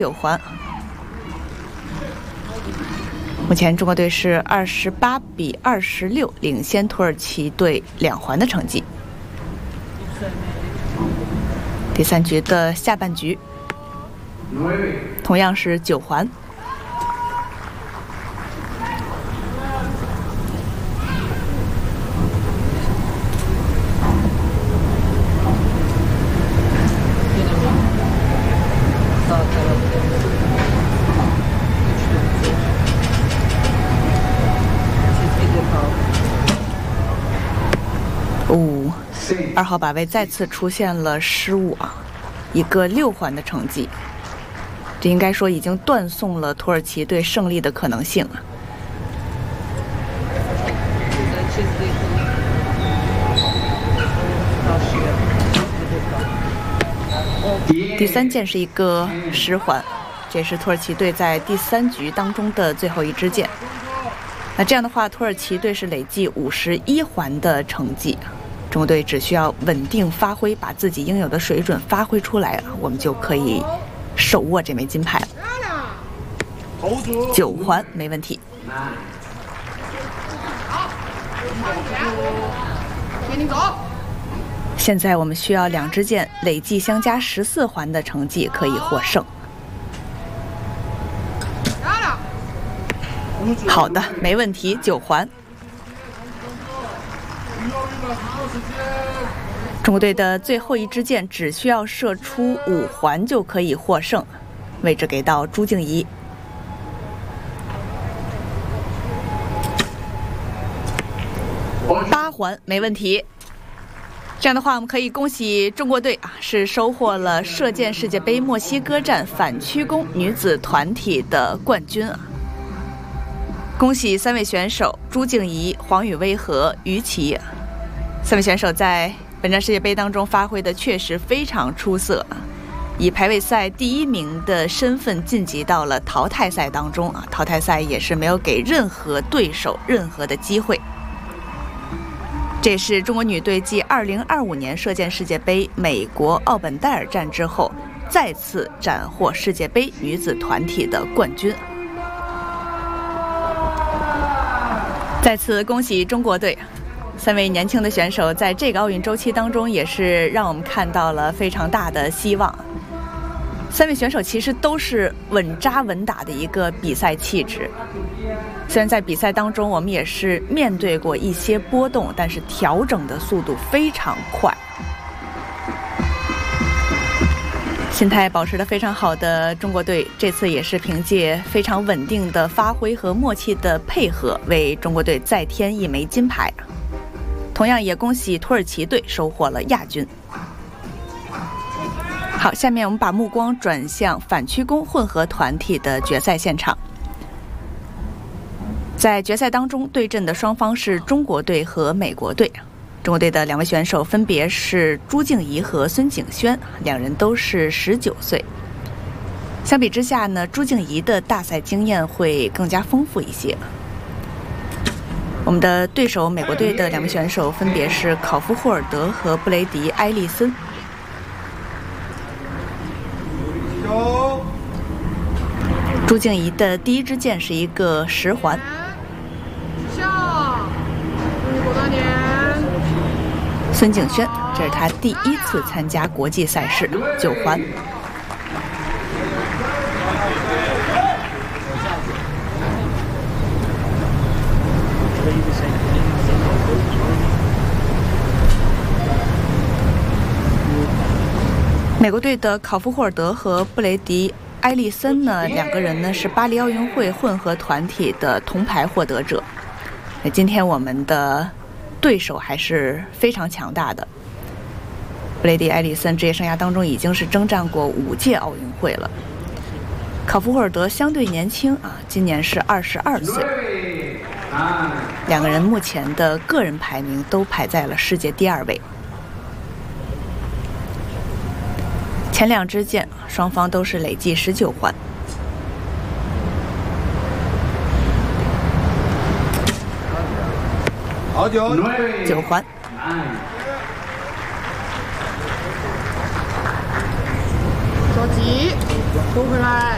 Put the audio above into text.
9环。目前中国队是28比26领先土耳其队2环的成绩。第3局的下半局，同样是9环。2号把位再次出现了失误啊，一个6环的成绩，这应该说已经断送了土耳其队胜利的可能性了。第3件是一个10环，这也是土耳其队在第3局当中的最后一支箭。那这样的话，土耳其队是累计51环的成绩。中国队只需要稳定发挥，把自己应有的水准发挥出来，我们就可以手握这枚金牌了。9环没问题。现在我们需要2支箭累计相加14环的成绩可以获胜。好的，没问题，9环。中国队的最后一支箭只需要射出5环就可以获胜，位置给到朱静怡。8环没问题。这样的话，我们可以恭喜中国队啊，是收获了射箭世界杯墨西哥站反曲弓女子团体的冠军啊！恭喜3位选手朱静怡、黄雨薇和于琦，3位选手在本站世界杯当中发挥的确实非常出色，以排位赛第1名的身份晋级到了淘汰赛当中啊！淘汰赛也是没有给任何对手任何的机会。这也是中国女队继2025年射箭世界杯美国奥本戴尔站之后，再次斩获世界杯女子团体的冠军。再次恭喜中国队，3位年轻的选手在这个奥运周期当中也是让我们看到了非常大的希望。3位选手其实都是稳扎稳打的一个比赛气质，虽然在比赛当中我们也是面对过一些波动，但是调整的速度非常快。心态保持得非常好的中国队，这次也是凭借非常稳定的发挥和默契的配合，为中国队再添1枚金牌。同样也恭喜土耳其队收获了亚军。好，下面我们把目光转向反曲弓混合团体的决赛现场。在决赛当中对阵的双方是中国队和美国队。中国队的2位选手分别是朱静怡和孙景轩，2人都是19岁。相比之下呢，朱静怡的大赛经验会更加丰富一些。我们的对手美国队的2位选手分别是考夫霍尔德和布雷迪埃利森。朱静怡的第1支箭是一个10环。孙景轩，这是他第1次参加国际赛事，9环。美国队的考夫霍尔德和布雷迪埃利森呢，2个人呢是巴黎奥运会混合团体的铜牌获得者。那今天我们的对手还是非常强大的。布雷迪埃里森职业生涯当中已经是征战过5届奥运会了。考夫霍尔德相对年轻啊，今年是22岁。2个人目前的个人排名都排在了世界第2位。前2支箭，双方都是累计19环。9环。 着急，收回来。